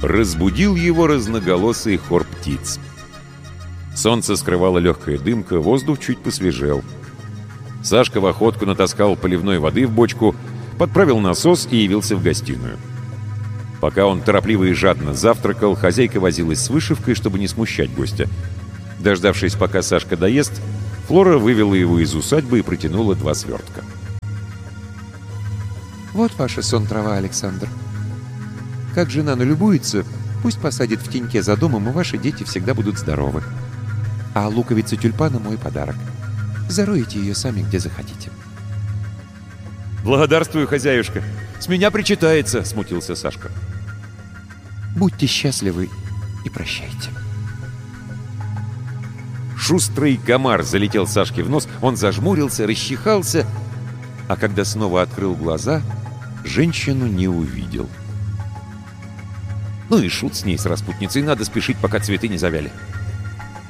Разбудил его разноголосый хор птиц. Солнце скрывало легкая дымка, воздух чуть посвежел. Сашка в охотку натаскал поливной воды в бочку, подправил насос и явился в гостиную. Пока он торопливо и жадно завтракал, хозяйка возилась с вышивкой, чтобы не смущать гостя. Дождавшись, пока Сашка доест, Флора вывела его из усадьбы и протянула 2 свертка. «Вот ваша сон-трава, Александр. Как жена налюбуется, пусть посадит в теньке за домом, и ваши дети всегда будут здоровы. А луковица тюльпана — мой подарок. Зароете ее сами, где захотите». «Благодарствую, хозяюшка! С меня причитается!» — смутился Сашка. «Будьте счастливы и прощайте». Шустрый комар залетел Сашке в нос, он зажмурился, расчихался, а когда снова открыл глаза, женщину не увидел. Ну и шут с ней, с распутницей, надо спешить, пока цветы не завяли.